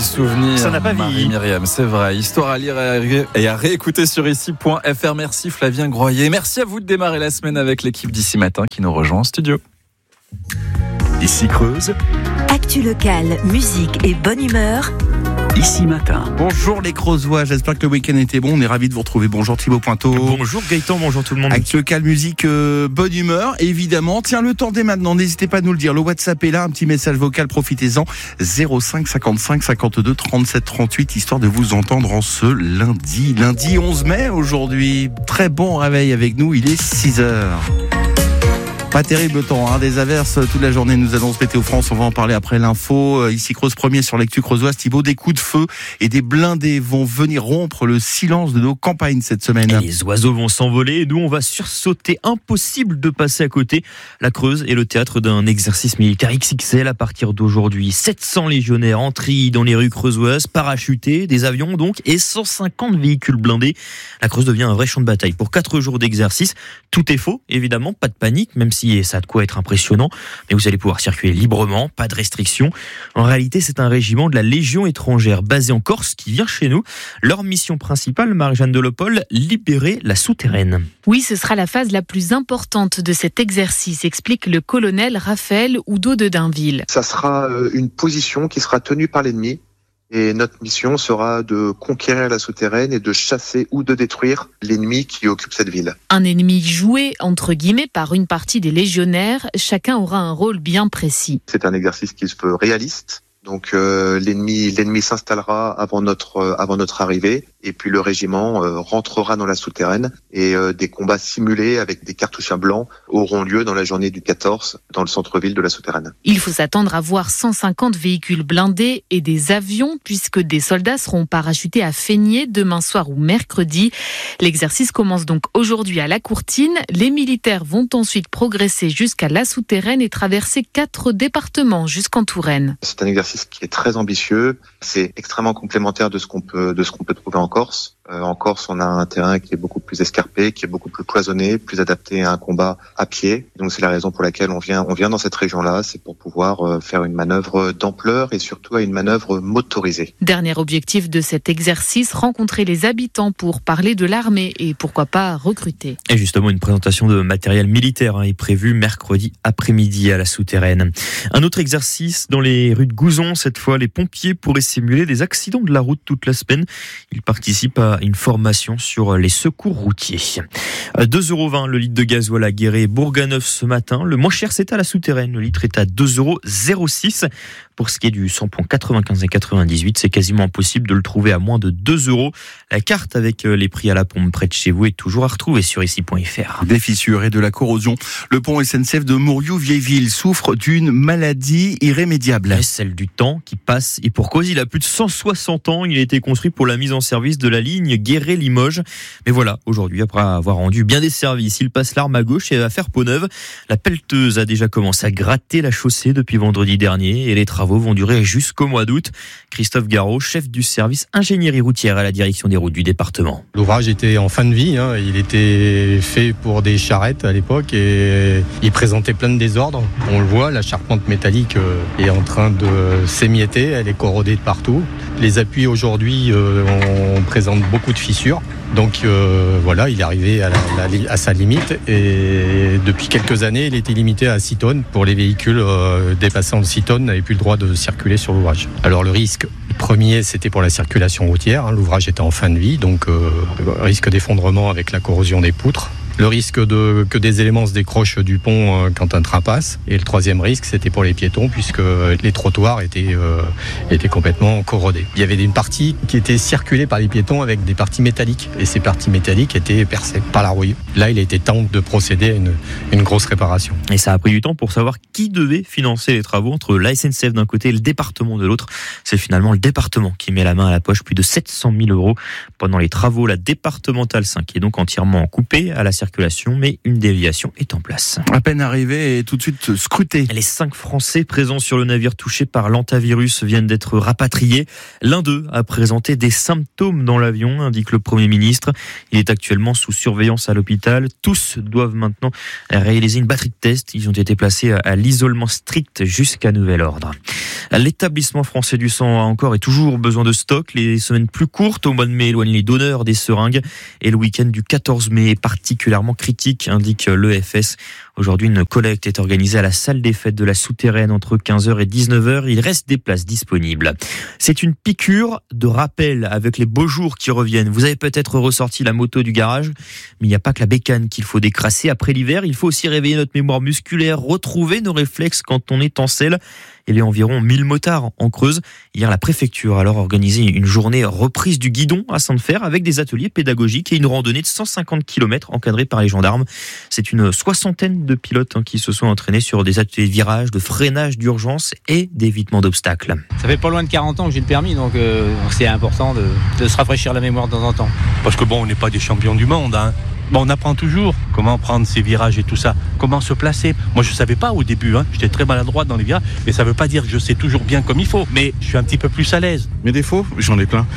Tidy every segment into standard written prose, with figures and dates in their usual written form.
souvenirs. Ça n'a pas vieilli. Myriam, c'est vrai. Histoire à lire et à réécouter sur ici.fr. Merci Flavien Groyer. Merci à vous de démarrer la semaine avec l'équipe d'Ici Matin qui nous rejoint en studio. Ici Creuse. Actu locale, musique et bonne humeur. Ici Matin. Bonjour les Creusois, j'espère que le week-end était bon. On est ravis de vous retrouver. Bonjour Thibaut Pointeau. Bonjour Gaëtan, bonjour tout le monde. Actu locale, musique, bonne humeur, évidemment. Tiens, le temps dès maintenant, n'hésitez pas à nous le dire. Le WhatsApp est là, un petit message vocal, profitez-en. 05 55 52 37 38, histoire de vous entendre en ce lundi 11 mai aujourd'hui. Très bon réveil avec nous, il est 6h. Pas terrible temps, des averses toute la journée nous annonce Météo France, on va en parler après l'info. Ici Creuse premier sur l'actu creusoise, Thibaut, des coups de feu et des blindés vont venir rompre le silence de nos campagnes cette semaine. Et les oiseaux vont s'envoler et nous on va sursauter, impossible de passer à côté. La Creuse est le théâtre d'un exercice militaire XXL à partir d'aujourd'hui. 700 légionnaires en tri dans les rues creusoises, parachutés, des avions donc et 150 véhicules blindés. La Creuse devient un vrai champ de bataille pour 4 jours d'exercice. Tout est faux, évidemment, pas de panique, même si ça a de quoi être impressionnant, mais vous allez pouvoir circuler librement, pas de restrictions. En réalité, c'est un régiment de la Légion étrangère basé en Corse qui vient chez nous. Leur mission principale, Marie-Jeanne Delopole, libérer la souterraine. Oui, ce sera la phase la plus importante de cet exercice, explique le colonel Raphaël Oudot de Dainville. Ça sera une position qui sera tenue par l'ennemi. Et notre mission sera de conquérir la souterraine et de chasser ou de détruire l'ennemi qui occupe cette ville. Un ennemi joué, entre guillemets, par une partie des légionnaires. Chacun aura un rôle bien précis. C'est un exercice qui se veut réaliste. Donc l'ennemi s'installera avant notre arrivée et puis le régiment rentrera dans la souterraine et des combats simulés avec des cartouches à blanc auront lieu dans la journée du 14 dans le centre-ville de la souterraine. Il faut s'attendre à voir 150 véhicules blindés et des avions puisque des soldats seront parachutés à Feigné demain soir ou mercredi. L'exercice commence donc aujourd'hui à La Courtine. Les militaires vont ensuite progresser jusqu'à la souterraine et traverser 4 départements jusqu'en Touraine. C'est un exercice qui est très ambitieux. C'est extrêmement complémentaire de ce qu'on peut trouver en Corse. En Corse, on a un terrain qui est beaucoup plus escarpé, qui est beaucoup plus cloisonné, plus adapté à un combat à pied. Donc c'est la raison pour laquelle on vient dans cette région-là, c'est pour pouvoir faire une manœuvre d'ampleur et surtout à une manœuvre motorisée. Dernier objectif de cet exercice, rencontrer les habitants pour parler de l'armée et pourquoi pas recruter. Et justement, une présentation de matériel militaire est prévue mercredi après-midi à la souterraine. Un autre exercice dans les rues de Gouzon, cette fois les pompiers pourraient simuler des accidents de la route toute la semaine. Ils participent à une formation sur les secours routiers. 2,20€ le litre de gasoil à Guéret et Bourganeuf ce matin. Le moins cher, c'est à la souterraine. Le litre est à 2,06€. Pour ce qui est du samplon 95 et 98, c'est quasiment impossible de le trouver à moins de 2€. La carte avec les prix à la pompe près de chez vous est toujours à retrouver sur ici.fr. Des fissures et de la corrosion. Le pont SNCF de Mourioux-Vieilleville souffre d'une maladie irrémédiable. Et celle du temps qui passe. Et pour cause, il a plus de 160 ans. Il a été construit pour la mise en service de la ligne Guéret-Limoges. Mais voilà, aujourd'hui, après avoir rendu bien des services, il passe l'arme à gauche et va faire peau neuve. La pelleteuse a déjà commencé à gratter la chaussée depuis vendredi dernier et les travaux vont durer jusqu'au mois d'août. Christophe Garot, chef du service ingénierie routière à la direction des routes du département. L'ouvrage était en fin de vie, il était fait pour des charrettes à l'époque et il présentait plein de désordres. On le voit, la charpente métallique est en train de s'émietter, elle est corrodée de partout. Les appuis aujourd'hui, on présente beaucoup de fissures. Donc voilà, il est arrivé à sa limite et depuis quelques années, il était limité à 6 tonnes. Pour les véhicules dépassant de 6 tonnes, n'avaient plus le droit de circuler sur l'ouvrage. Alors le risque premier, c'était pour la circulation routière. L'ouvrage était en fin de vie, donc risque d'effondrement avec la corrosion des poutres. Le risque que des éléments se décrochent du pont quand un train passe. Et le troisième risque, c'était pour les piétons, puisque les trottoirs étaient complètement corrodés. Il y avait une partie qui était circulée par les piétons avec des parties métalliques. Et ces parties métalliques étaient percées par la rouille. Là, il a été temps de procéder à une grosse réparation. Et ça a pris du temps pour savoir qui devait financer les travaux entre la SNCF d'un côté et le département de l'autre. C'est finalement le département qui met la main à la poche, plus de 700 000 € pendant les travaux. La départementale 5 est donc entièrement coupée à la circulation, mais une déviation est en place. À peine arrivé et tout de suite scruté. Les 5 Français présents sur le navire touché par l'hantavirus viennent d'être rapatriés. L'un d'eux a présenté des symptômes dans l'avion, indique le Premier ministre. Il est actuellement sous surveillance à l'hôpital. Tous doivent maintenant réaliser une batterie de tests. Ils ont été placés à l'isolement strict jusqu'à nouvel ordre. L'établissement français du sang a encore et toujours besoin de stock. Les semaines plus courtes au mois de mai éloignent les donneurs des seringues et le week-end du 14 mai est particulièrement critique, indique l'EFS. Aujourd'hui, une collecte est organisée à la salle des fêtes de la Souterraine entre 15h et 19h. Il reste des places disponibles. C'est une piqûre de rappel avec les beaux jours qui reviennent. Vous avez peut-être ressorti la moto du garage, mais il n'y a pas que la bécane qu'il faut décrasser. Après l'hiver, il faut aussi réveiller notre mémoire musculaire, retrouver nos réflexes quand on est en selle. Il y a environ 1000 motards en Creuse. Hier, la préfecture a alors organisé une journée reprise du guidon à Sainte-Fer avec des ateliers pédagogiques et une randonnée de 150 km encadrée par les gendarmes. C'est une 60aine de pilotes qui se sont entraînés sur des ateliers de virage, de freinage d'urgence et d'évitement d'obstacles. Ça fait pas loin de 40 ans que j'ai le permis, donc c'est important de se rafraîchir la mémoire de temps en temps. Parce que on n'est pas des champions du monde, hein. On apprend toujours comment prendre ses virages et tout ça, comment se placer. Moi, je savais pas au début, j'étais très maladroit dans les virages, mais ça veut pas dire que je sais toujours bien comme il faut. Mais je suis un petit peu plus à l'aise. Mes défauts, j'en ai plein.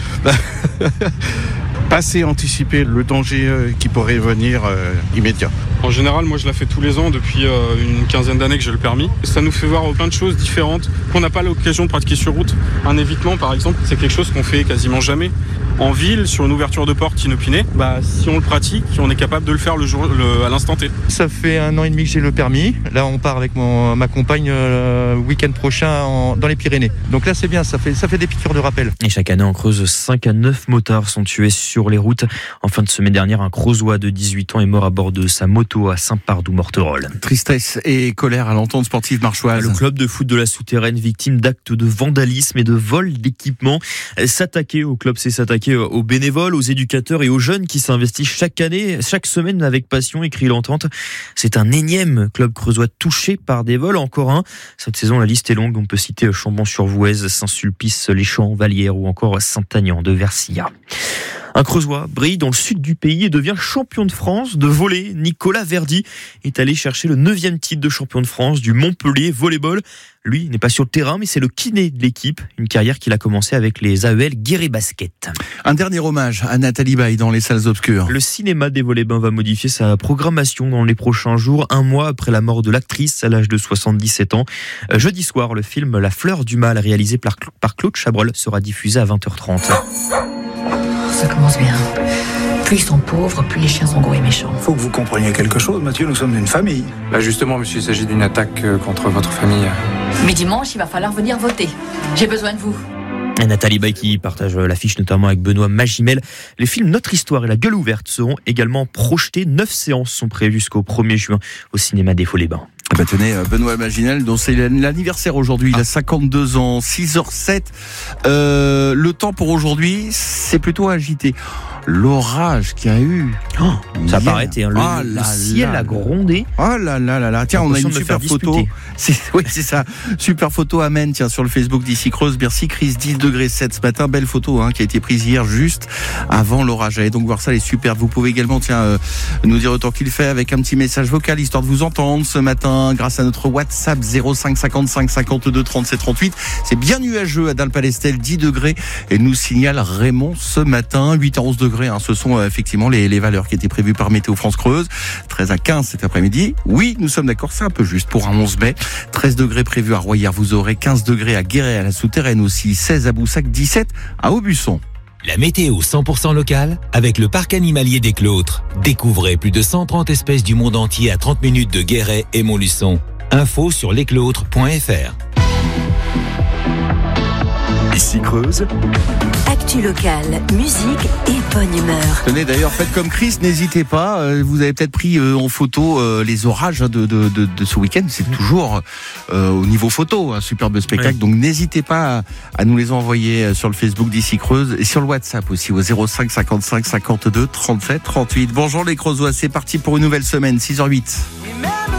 Pas assez anticiper le danger qui pourrait venir immédiat. En général, moi je la fais tous les ans depuis une quinzaine d'années que j'ai le permis. Ça nous fait voir plein de choses différentes qu'on n'a pas l'occasion de pratiquer sur route. Un évitement par exemple, c'est quelque chose qu'on fait quasiment jamais. En ville, sur une ouverture de porte inopinée, si on le pratique, on est capable de le faire à l'instant T. Ça fait 1 an et demi que j'ai le permis. Là, on part avec ma compagne le week-end prochain dans les Pyrénées. Donc là, c'est bien, ça fait des piqûres de rappel. Et chaque année en Creuse, 5 à 9 motards sont tués sur les routes. En fin de semaine dernière, un Creusois de 18 ans est mort à bord de sa moto à Saint-Pardoux-Morterolle. Tristesse et colère à l'entente sportive marchoise. Le club de foot de la Souterraine, victime d'actes de vandalisme et de vol d'équipement. S'attaquer au club, c'est s'attaquer aux bénévoles, aux éducateurs et aux jeunes qui s'investissent chaque année, chaque semaine avec passion, écrit l'entente. C'est un énième club creusois touché par des vols, encore un. Cette saison, la liste est longue. On peut citer Chambon-sur-Voueize, Saint-Sulpice, Les Champs, Vallières ou encore Saint-Aignan de Versilla. Un Creusois brille dans le sud du pays et devient champion de France de volley. Nicolas Verdi est allé chercher le 9e titre de champion de France du Montpellier Volleyball. Lui n'est pas sur le terrain, mais c'est le kiné de l'équipe. Une carrière qu'il a commencé avec les AEL Guéret Basket. Un dernier hommage à Nathalie Baye dans les salles obscures. Le cinéma des Volley-Bains va modifier sa programmation dans les prochains jours, 1 mois après la mort de l'actrice à l'âge de 77 ans. Jeudi soir, le film La Fleur du Mal, réalisé par Claude Chabrol, sera diffusé à 20h30. Ça commence bien. Plus ils sont pauvres, plus les chiens sont gros et méchants. Faut que vous compreniez quelque chose, Mathieu, nous sommes une famille. Justement, monsieur, il s'agit d'une attaque contre votre famille. Mais dimanche, il va falloir venir voter. J'ai besoin de vous. Et Nathalie Baye qui partage l'affiche notamment avec Benoît Magimel. Les films Notre Histoire et La Gueule Ouverte seront également projetés. 9 séances sont prévues jusqu'au 1er juin au cinéma des Volley-Bains. Tenez, Benoît Magimel, dont c'est l'anniversaire aujourd'hui, il a 52 ans, 6h07. Le temps pour aujourd'hui, c'est plutôt agité. L'orage qu'il y a eu. Ça a arrêté, le ciel a grondé. Oh là là là là. Tiens, on a une super photo. Oui, c'est ça. Super photo à Maine, tiens, sur le Facebook d'ici Creuse, Bercy, Crise, 10 degrés 7 ce matin. Belle photo, qui a été prise hier, juste avant l'orage. Allez donc voir ça, elle est super. Vous pouvez également, nous dire autant qu'il fait avec un petit message vocal, histoire de vous entendre ce matin, grâce à notre WhatsApp 05 55 52 37 38. C'est bien nuageux à Dalpalestel, 10 degrés. Et nous signale Raymond ce matin, 8 à 11 degrés. Ce sont effectivement les valeurs qui étaient prévues par Météo France Creuse. 13 à 15 cet après-midi. Oui, nous sommes d'accord, c'est un peu juste pour un 11 mai. 13 degrés prévus à Royères, vous aurez 15 degrés à Guéret, à la Souterraine aussi, 16 à Boussac, 17 à Aubusson. La météo 100% locale avec le parc animalier des Clôtres. Découvrez plus de 130 espèces du monde entier à 30 minutes de Guéret et Montluçon. Info sur lesclôtres.fr. Ici Creuse. Actu locale, musique et bonne humeur. Tenez, d'ailleurs, faites comme Chris, n'hésitez pas. Vous avez peut-être pris en photo les orages de ce week-end. C'est toujours au niveau photo un superbe spectacle. Oui. Donc n'hésitez pas à nous les envoyer sur le Facebook d'ici Creuse et sur le WhatsApp aussi au 05 55 52 37 38. Bonjour les Creusois, c'est parti pour une nouvelle semaine, 6h08.